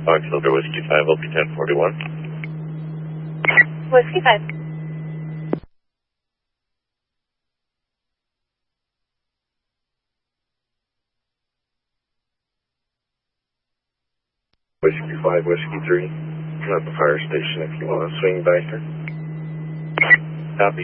Fox Silver Whiskey 5, LP 1041. Whiskey 5. Whiskey 5, Whiskey 3. I'm at the fire station if you want to swing by here. Copy.